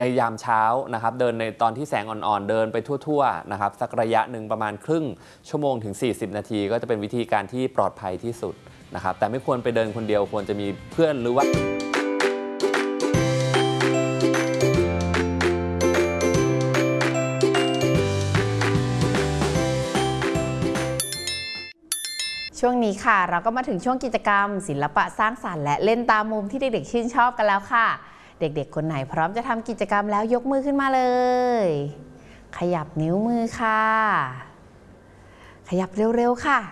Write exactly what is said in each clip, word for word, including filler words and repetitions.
ในยามเช้านะครับเดินในตอนที่แสงอ่อนๆเดินไปทั่วๆนะครับสักระยะหนึ่งประมาณครึ่งชั่วโมงถึงสี่สิบนาทีก็จะเป็นวิธีการที่ปลอดภัยที่สุดนะครับแต่ไม่ควรไปเดินคนเดียวควรจะมีเพื่อนหรือว่าช่วงนี้ค่ะเราก็มาถึงช่วงกิจกรรมศิลปะสร้างสรรค์และเล่นตามมุมที่เด็กๆชื่นชอบกันแล้วค่ะเด็กๆคนไหนพร้อมจะทำกิจกรรมแล้วยกมือขึ้นมาเลยขยับนิ้วมือค่ะขยับเร็วๆค่ะ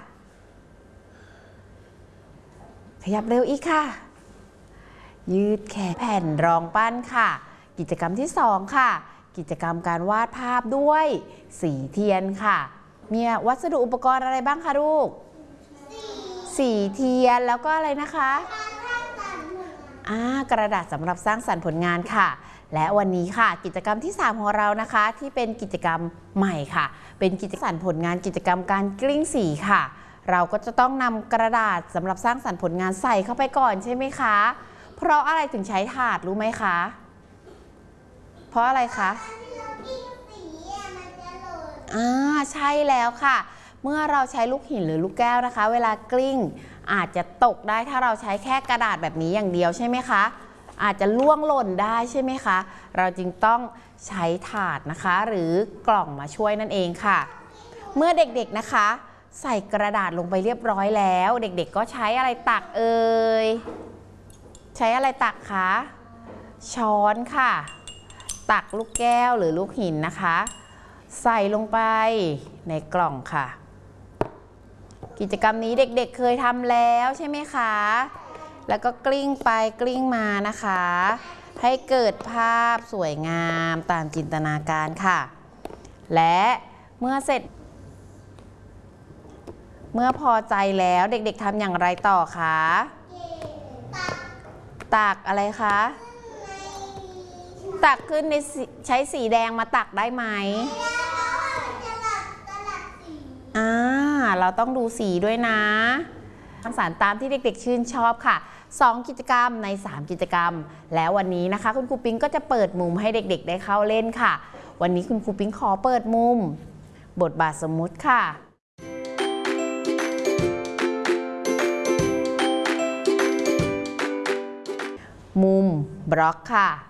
ขยับเร็วอีกค่ะยืดแขนแผ่นรองปั้นค่ะกิจกรรมที่สองค่ะกิจกรรมการวาดภาพด้วยสีเทียนค่ะมีวัสดุอุปกรณ์อะไรบ้างคะลูกสีเทียนแล้วก็อะไรนะคะอ่ากระดาษสำหรับสร้างสรรค์ผลงานค่ะและวันนี้ค่ะกิจกรรมที่สามของเรานะคะที่เป็นกิจกรรมใหม่ค่ะเป็นกิจกรรมผลงานกิจกรรมการกลิ้งสีค่ะเราก็จะต้องนำกระดาษสำหรับสร้างสรรค์ผลงานใส่เข้าไปก่อนใช่ไหมคะเพราะอะไรถึงใช้ถาดรู้ไหมคะเพราะอะไรคะอ่าใช่แล้วค่ะเมื่อเราใช้ลูกหินหรือลูกแก้วนะคะเวลากลิ้งอาจจะตกได้ถ้าเราใช้แค่กระดาษแบบนี้อย่างเดียวใช่ไหมคะอาจจะล่วงหล่นได้ใช่ไหมคะเราจึงต้องใช้ถาดนะคะหรือกล่องมาช่วยนั่นเองค่ะเมื่อเด็กๆนะคะใส่กระดาษลงไปเรียบร้อยแล้วเด็กๆก็ใช้อะไรตักเอ่ยใช้อะไรตักคะช้อนค่ะตักลูกแก้วหรือลูกหินนะคะใส่ลงไปในกล่องค่ะกิจกรรมนี้เด็กๆ เ, เคยทำแล้วใช่ไหมคะแล้วก็กลิ้งไปกลิ้งมานะคะให้เกิดภาพสวยงามตามจินตนาการค่ะและเมื่อเสร็จเมื่อพอใจแล้วเด็กๆทำอย่างไรต่อคะตักอะไรคะตักขึ้นในใช้สีแดงมาตักได้ไหมอ่าเราต้องดูสีด้วยนะสร้างสรรค์ตามที่เด็กๆชื่นชอบค่ะสองกิจกรรมในสามกิจกรรมแล้ววันนี้นะคะคุณครูปิ๊งก็จะเปิดมุมให้เด็กๆได้เข้าเล่นค่ะวันนี้คุณครูปิ๊งขอเปิดมุมบทบาทสมมุติค่ะมุมบล็อกค่ะ